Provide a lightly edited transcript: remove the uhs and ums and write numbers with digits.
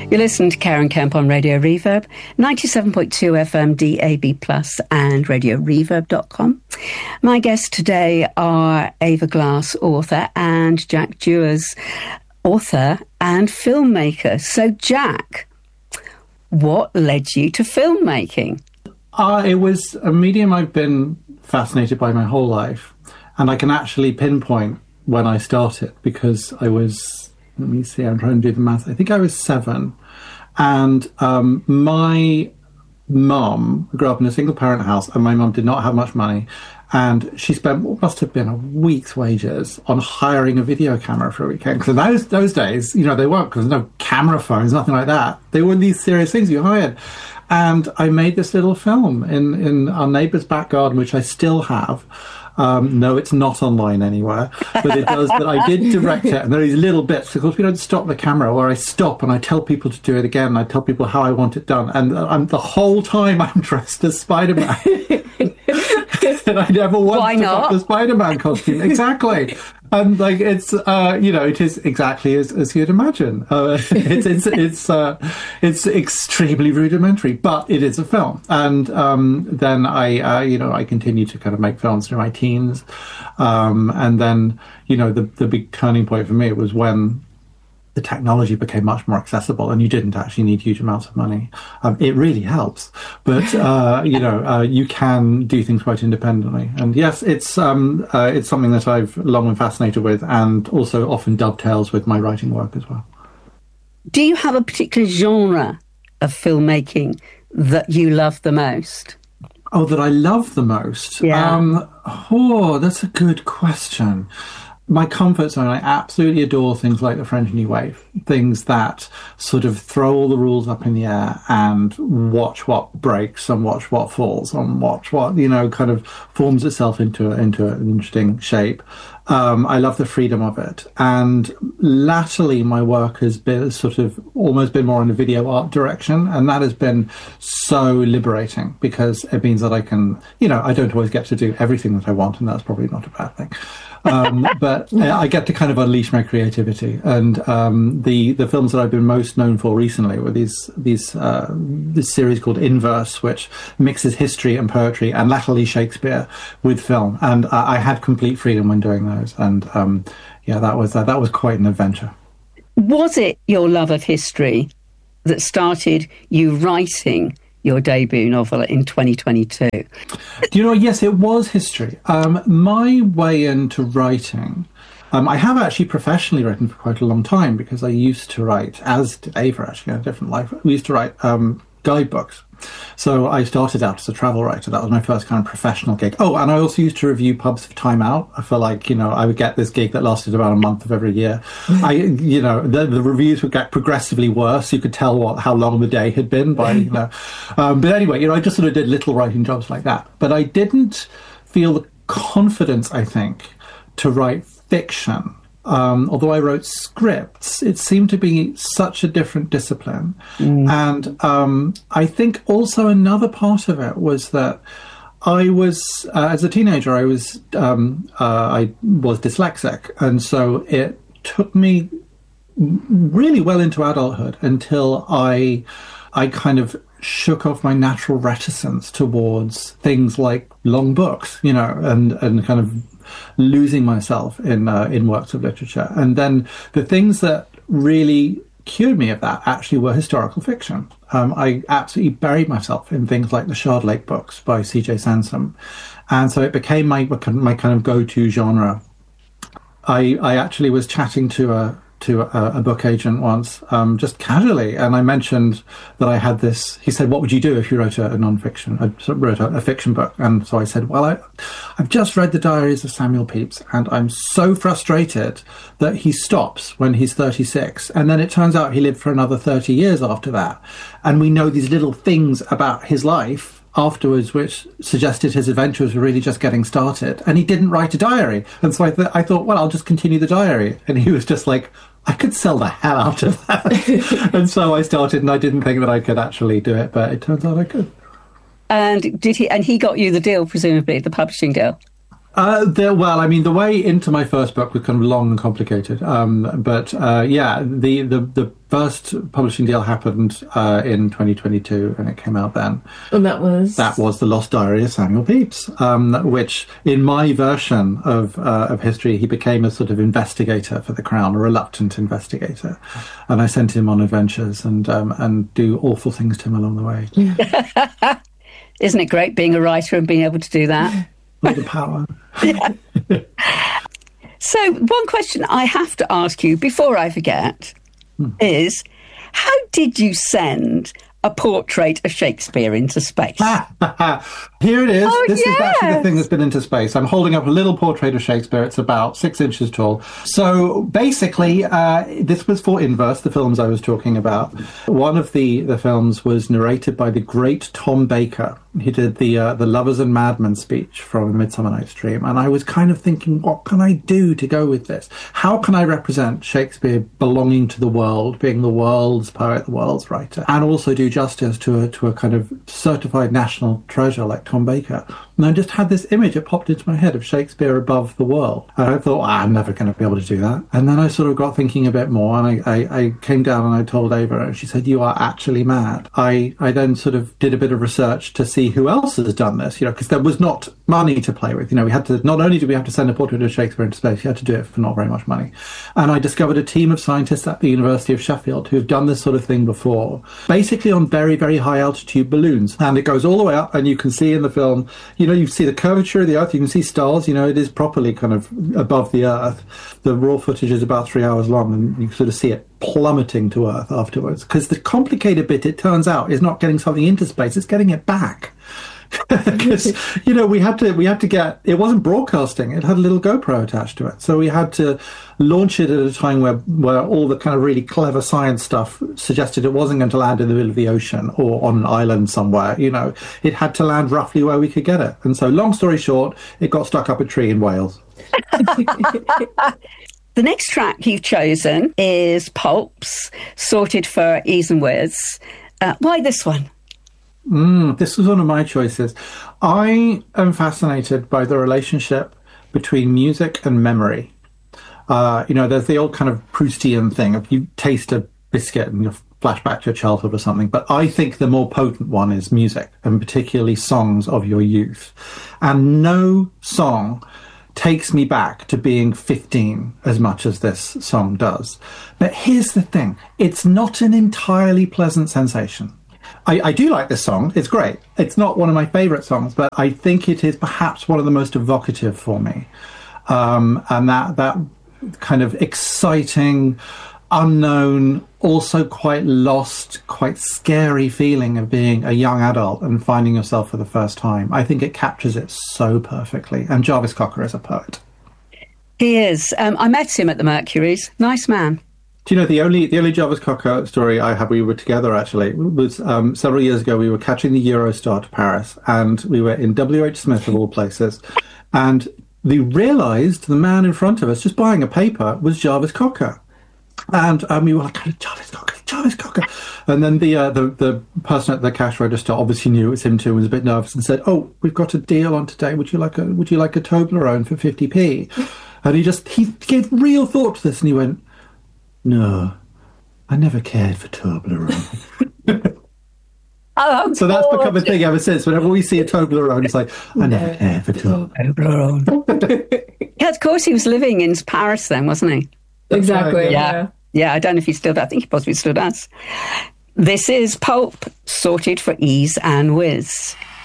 You're listening to Karen Kemp on Radio Reverb, 97.2 FM DAB+, and RadioReverb.com. My guests today are Ava Glass, author, and Jack Dewars, author and filmmaker. So, Jack, what led you to filmmaking? It was a medium I've been fascinated by my whole life, and I can actually pinpoint when I started, because I was, let me see, I'm trying to do the math. I think I was 7, and my mum grew up in a single-parent house, and my mum did not have much money, and she spent what must have been a week's wages on hiring a video camera for a weekend. Because those days, you know, they weren't, because there's no camera phones, nothing like that. They were these serious things you hired. And I made this little film in our neighbour's back garden, which I still have. No, it's not online anywhere, but it does. But I did direct it, and there are these little bits. Of course, we don't stop the camera, where I stop and I tell people to do it again, and I tell people how I want it done. And the whole time I'm dressed as Spider-Man. And I never once took off the Spider-Man costume. Exactly. And like it's it is exactly as you'd imagine. It's extremely rudimentary, but it is a film. And then I continued to kind of make films through my teens, and then the big turning point for me was when the technology became much more accessible, and you didn't actually need huge amounts of money. It really helps, but you can do things quite independently. And yes, it's something that I've long been fascinated with, and also often dovetails with my writing work as well. Do you have a particular genre of filmmaking that you love the most? Oh, that I love the most? Yeah. That's a good question. My comfort zone, I absolutely adore things like the French New Wave, things that sort of throw all the rules up in the air and watch what breaks and watch what falls and watch what, kind of forms itself into an interesting shape. I love the freedom of it. And latterly, my work has been sort of almost been more in the video art direction. And that has been so liberating, because it means that I can, I don't always get to do everything that I want, and that's probably not a bad thing. But I get to kind of unleash my creativity. And the films that I've been most known for recently were this series called Inverse, which mixes history and poetry and latterly Shakespeare with film. And I had complete freedom when doing those. And that was quite an adventure. Was it your love of history that started you writing your debut novel in 2022? Yes, it was history. My way into writing, I have actually professionally written for quite a long time, because I used to write, as did Ava actually, in a different life. We used to write guidebooks. So I started out as a travel writer. That was my first kind of professional gig. Oh, and I also used to review pubs for Time Out. I feel like, I would get this gig that lasted about a month of every year. The reviews would get progressively worse. You could tell how long the day had been by, but anyway, I just sort of did little writing jobs like that. But I didn't feel the confidence, I think, to write fiction. Although I wrote scripts, it seemed to be such a different discipline. And I think also another part of it was that I was, as a teenager, I was dyslexic. And so it took me really well into adulthood until I kind of shook off my natural reticence towards things like long books, and kind of losing myself in works of literature. And then the things that really cured me of that actually were historical fiction. I absolutely buried myself in things like the Shard Lake books by C.J. Sansom. And so it became my kind of go-to genre. I actually was chatting to a book agent once, just casually, and I mentioned that I had this. He said, "What would you do if you wrote a non-fiction? I wrote a fiction book." And so I said, "Well, I've just read the Diaries of Samuel Pepys, and I'm so frustrated that he stops when he's 36, and then it turns out he lived for another 30 years after that, and we know these little things about his life afterwards which suggested his adventures were really just getting started, and he didn't write a diary." And so I thought, well, I'll just continue the diary. And he was just like, I could sell the hell out of that. And so I started, and I didn't think that I could actually do it, but it turns out I could. And he got you the deal, presumably, the publishing deal? Well, I mean, the way into my first book was kind of long and complicated. The first publishing deal happened in 2022, and it came out then. And that was The Lost Diary of Samuel Pepys, which, in my version of history, he became a sort of investigator for the Crown, a reluctant investigator, and I sent him on adventures and do awful things to him along the way. Isn't it great being a writer and being able to do that? All the power. So one question I have to ask you before I forget is, how did you send a portrait of Shakespeare into space? Here it is. Oh, this yes. is actually the thing that's been into space. I'm holding up a little portrait of Shakespeare. It's about 6 inches tall. So basically, this was for Inverse, the films I was talking about. One of the films was narrated by the great Tom Baker. He did the Lovers and Madmen speech from A Midsummer Night's Dream. And I was kind of thinking, what can I do to go with this? How can I represent Shakespeare belonging to the world, being the world's poet, the world's writer, and also do justice to a kind of certified national treasure like Tom Baker? And I just had this image, it popped into my head, of Shakespeare above the world. And I thought, I'm never going to be able to do that. And then I sort of got thinking a bit more, and I came down and I told Ava, and she said, you are actually mad. I then sort of did a bit of research to see who else has done this, because there was not money to play with. We had to, not only did we have to send a portrait of Shakespeare into space, you had to do it for not very much money. And I discovered a team of scientists at the University of Sheffield who have done this sort of thing before, basically on very, very high altitude balloons. And it goes all the way up, and you can see in the film, you see the curvature of the Earth, you can see stars, it is properly kind of above the Earth. The raw footage is about 3 hours long, and you sort of see it plummeting to Earth afterwards. Because the complicated bit, it turns out, is not getting something into space, it's getting it back. Because we had to get, it wasn't broadcasting, it had a little GoPro attached to it, so we had to launch it at a time where all the kind of really clever science stuff suggested it wasn't going to land in the middle of the ocean or on an island somewhere. It had to land roughly where we could get it. And so, long story short, it got stuck up a tree in Wales. The next track you've chosen is Pulp's Sorted for Ease and Wiz. Why this one? This was one of my choices. I am fascinated by the relationship between music and memory. There's the old kind of Proustian thing of you taste a biscuit and you flash back to your childhood or something. But I think the more potent one is music, and particularly songs of your youth. And no song takes me back to being 15 as much as this song does. But here's the thing. It's not an entirely pleasant sensation. I do like this song. It's great. It's not one of my favourite songs, but I think it is perhaps one of the most evocative for me. And that kind of exciting, unknown, also quite lost, quite scary feeling of being a young adult and finding yourself for the first time. I think it captures it so perfectly. And Jarvis Cocker is a poet. He is. I met him at the Mercury's. Nice man. Do you know, the only Jarvis Cocker story I had, we were together actually, was several years ago. We were catching the Eurostar to Paris, and we were in W.H. Smith, of all places, and we realised the man in front of us just buying a paper was Jarvis Cocker. And we were like, Jarvis Cocker. And then the person at the cash register obviously knew it was him too, was a bit nervous, and said, "Oh, we've got a deal on today. Would you like a Toblerone for 50p?" And he gave real thought to this, and he went, "No, I never cared for Toblerone." Oh, so that's become a thing ever since. Whenever we see a Toblerone, it's like, I never cared for Toblerone. Yeah, of course, he was living in Paris then, wasn't he? Exactly. Right, yeah. I don't know if he still does. I think he possibly still does. This is Pulp, Sorted for Ease and Wiz.